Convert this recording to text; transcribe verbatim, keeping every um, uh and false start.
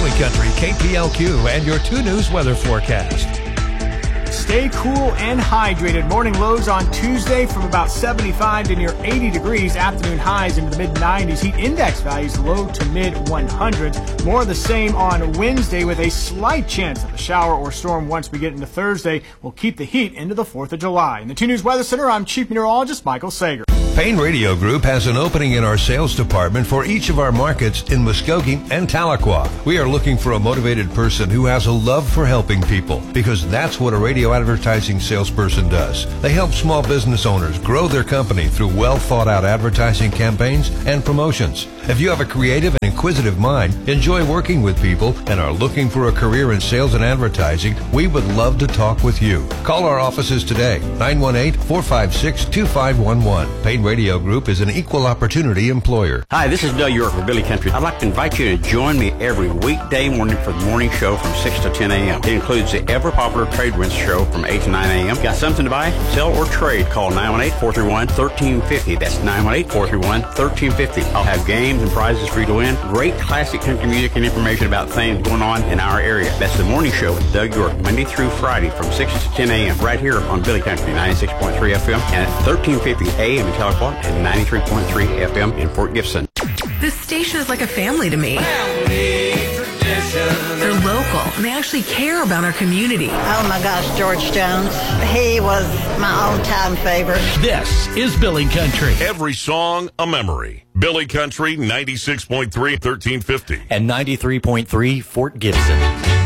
Billy Country, K P L Q, and your two News weather forecast. Stay cool and hydrated. Morning lows on Tuesday from about seventy-five to near eighty degrees. Afternoon highs into the mid nineties. Heat index values low to mid one hundreds. More of the same on Wednesday with a slight chance of a shower or storm once we get into Thursday. We'll keep the heat into the fourth of July. In the two News Weather Center, I'm Chief Meteorologist Michael Sager. Payne Radio Group has an opening in our sales department for each of our markets in Muskogee and Tahlequah. We are looking for a motivated person who has a love for helping people, because that's what a radio advertising salesperson does. They help small business owners grow their company through well thought out advertising campaigns and promotions. If you have a creative and inquisitive mind, enjoy working with people, and are looking for a career in sales and advertising, we would love to talk with you. Call our offices today, nine one eight, four five six, two five one one. Payne Radio Group is an equal opportunity employer. Hi, this is Doug York for Billy Country. I'd like to invite you to join me every weekday morning for the morning show from six to ten a.m. It includes the ever-popular Trade Winds show from eight to nine a.m. Got something to buy, sell, or trade? Call nine one eight, four three one, one three five zero. That's nine one eight, four three one, one three five zero. I'll have games and prizes for you to win. Great classic country music and information about things going on in our area. That's the morning show with Doug York, Monday through Friday from six to ten a.m. right here on Billy Country ninety-six point three F M and at thirteen fifty A M in Tahlequah and ninety-three point three F M in Fort Gibson. This station is like a family to me. Family tradition. They're local, and they actually care about our community. Oh my gosh, George Jones. He was my all-time favorite. This is Billy Country. Every song a memory. Billy Country ninety-six point three, thirteen fifty. And ninety-three point three Fort Gibson.